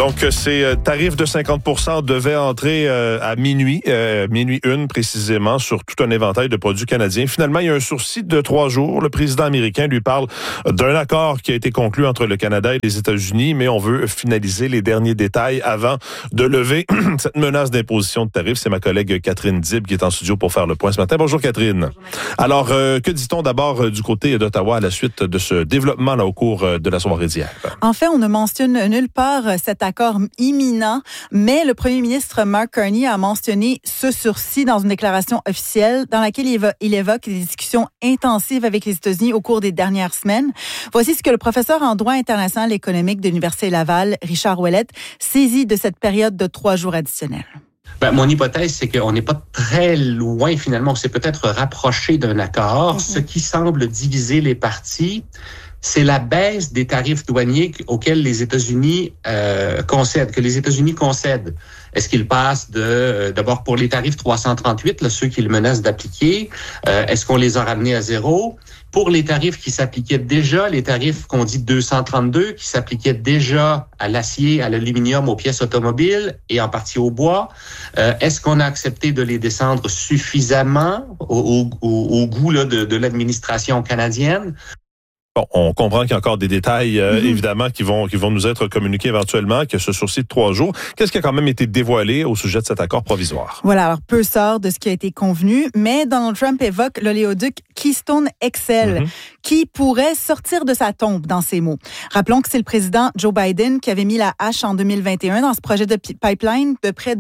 Donc, ces tarifs de 50% devaient entrer à minuit 1 précisément, sur tout un éventail de produits canadiens. Finalement, il y a un sursis de 3 jours. Le président américain lui parle d'un accord qui a été conclu entre le Canada et les États-Unis, mais on veut finaliser les derniers détails avant de lever cette menace d'imposition de tarifs. C'est ma collègue Catherine Dib qui est en studio pour faire le point ce matin. Bonjour Catherine. Bonjour, alors, que dit-on d'abord du côté d'Ottawa à la suite de ce développement là, au cours de la soirée d'hier? En fait, on ne mentionne nulle part cet accord imminent, mais le premier ministre Mark Carney a mentionné ce sursis dans une déclaration officielle dans laquelle il évoque des discussions intensives avec les États-Unis au cours des dernières semaines. Voici ce que le professeur en droit international économique de l'Université Laval, Richard Ouellette, saisit de cette période de 3 jours additionnels. Mon hypothèse, c'est qu'on n'est pas très loin, finalement. On s'est peut-être rapproché d'un accord. Ce qui semble diviser les parties, c'est la baisse des tarifs douaniers auxquels les États-Unis concèdent, que les États-Unis concèdent. Est-ce qu'ils passent d'abord pour les tarifs 338, là, ceux qu'ils menacent d'appliquer, est-ce qu'on les a ramenés à 0? Pour les tarifs qui s'appliquaient déjà, les tarifs qu'on dit 232, qui s'appliquaient déjà à l'acier, à l'aluminium, aux pièces automobiles et en partie au bois, est-ce qu'on a accepté de les descendre suffisamment au goût là, de l'administration canadienne? Bon, on comprend qu'il y a encore des détails, évidemment, qui vont nous être communiqués éventuellement, que ce sursis de 3 jours. Qu'est-ce qui a quand même été dévoilé au sujet de cet accord provisoire? Voilà, alors peu sort de ce qui a été convenu, mais Donald Trump évoque l'oléoduc Keystone XL, qui pourrait sortir de sa tombe dans ses mots. Rappelons que c'est le président Joe Biden qui avait mis la hache en 2021 dans ce projet de pipeline de près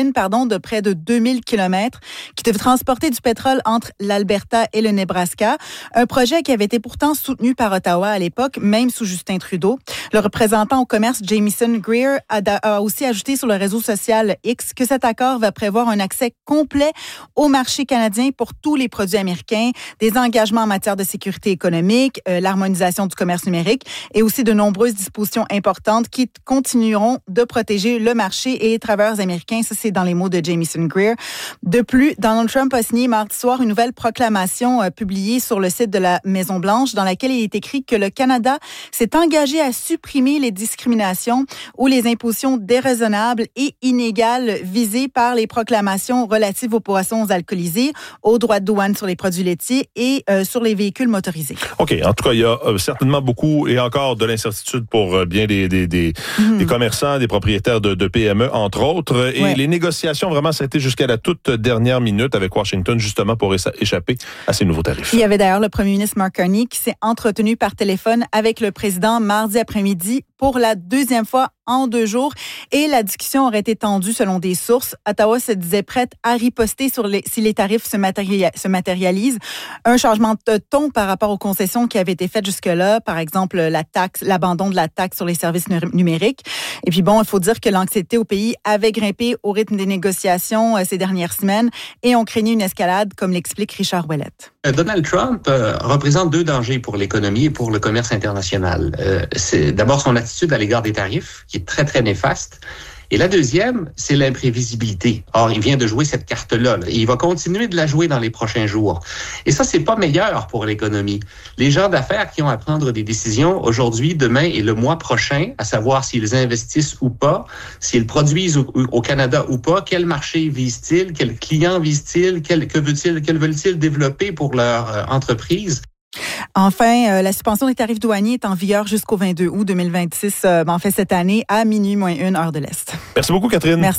de 2000 kilomètres, qui devait transporter du pétrole entre l'Alberta et le Nebraska. Un projet qui avait été pourtant soutenu par Ottawa à l'époque, même sous Justin Trudeau. Le représentant au commerce Jamieson Greer a aussi ajouté sur le réseau social X que cet accord va prévoir un accès complet au marché canadien pour tous les produits américains, des engagements en matière de sécurité économique, l'harmonisation du commerce numérique et aussi de nombreuses dispositions importantes qui continueront de protéger le marché et les travailleurs américains. Ça, c'est dans les mots de Jamieson Greer. De plus, Donald Trump a signé mardi soir une nouvelle proclamation publiée sur le site de la Maison-Blanche dans laquelle il est écrit que le Canada s'est engagé à supprimer les discriminations ou les impositions déraisonnables et inégales visées par les proclamations relatives aux boissons alcoolisées, aux droits de douane sur les produits laitiers et sur les véhicules motorisés. OK. En tout cas, il y a certainement beaucoup et encore de l'incertitude pour bien des commerçants, des propriétaires de PME, entre autres. Et les négociations, vraiment, ça a été jusqu'à la toute dernière minute avec Washington, justement, pour échapper à ces nouveaux tarifs. Il y avait d'ailleurs le premier ministre Mark Carney qui s'est entretenu par téléphone avec le président mardi après-midi pour la 2e fois en 2 jours. Et la discussion aurait été tendue selon des sources. Ottawa se disait prête à riposter si les tarifs se matérialisent. Un changement de ton par rapport aux concessions qui avaient été faites jusque-là. Par exemple, l'abandon de la taxe sur les services numériques. Et puis bon, il faut dire que l'anxiété au pays avait grimpé au rythme des négociations ces dernières semaines et on craignait une escalade, comme l'explique Richard Ouellette. Donald Trump représente 2 dangers pour l'économie et pour le commerce international. C'est d'abord son attitude à l'égard des tarifs, qui est très, très néfaste. Et la deuxième, c'est l'imprévisibilité. Or, il vient de jouer cette carte-là, et il va continuer de la jouer dans les prochains jours. Et ça, c'est pas meilleur pour l'économie. Les gens d'affaires qui ont à prendre des décisions aujourd'hui, demain et le mois prochain, à savoir s'ils investissent ou pas, s'ils produisent au Canada ou pas, quel marché visent-ils, quels clients visent-ils, quels veulent-ils développer pour leur entreprise? Enfin, la suspension des tarifs douaniers est en vigueur jusqu'au 22 août 2026, en fait cette année, à minuit moins 1 heure de l'Est. Merci beaucoup, Catherine. Merci.